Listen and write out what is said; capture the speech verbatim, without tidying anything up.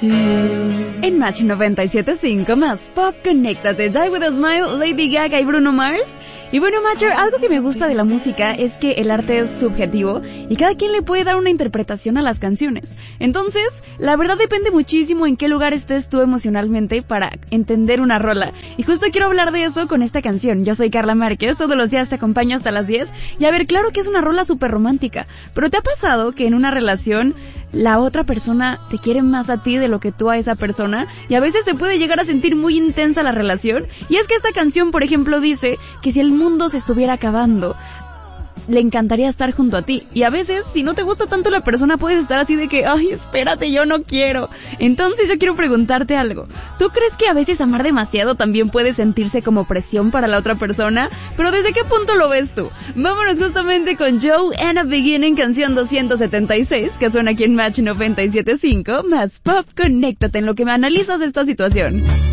En Match noventa y siete punto cinco más Pop, conéctate. Die With A Smile, Lady Gaga y Bruno Mars. Y bueno, Matcher, algo que me gusta de la música es que el arte es subjetivo y cada quien le puede dar una interpretación a las canciones. Entonces, la verdad depende muchísimo en qué lugar estés tú emocionalmente para entender una rola. Y justo quiero hablar de eso con esta canción. Yo soy Carla Márquez, todos los días te acompaño hasta las diez. Y a ver, claro que es una rola súper romántica, pero ¿te ha pasado que en una relación la otra persona te quiere más a ti de lo que tú a esa persona? Y a veces se puede llegar a sentir muy intensa la relación. Y es que esta canción, por ejemplo, dice que si el mundo se estuviera acabando, le encantaría estar junto a ti. Y a veces, si no te gusta tanto la persona, puedes estar así de que, ay, espérate, yo no quiero. Entonces yo quiero preguntarte algo. ¿Tú crees que a veces amar demasiado también puede sentirse como presión para la otra persona? Pero ¿desde qué punto lo ves tú? Vámonos justamente con Joe and a Beginning, canción doscientos setenta y seis, que suena aquí en Match noventa y siete punto cinco, más Pop, conéctate en lo que me analizas de esta situación.